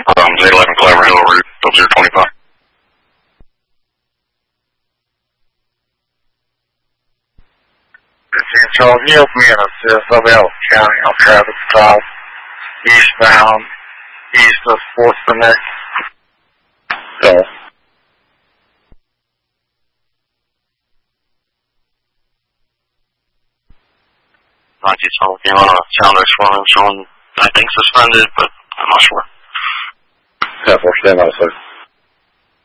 Z11 Clever Hill Route, 0025. Charles, can you help me and assist? I'll be out of county on traffic stop, eastbound, east of Sports Connect. So. Roger, so came on a sound showing, I think, suspended, but I'm not sure. 10-4, stand by, sir.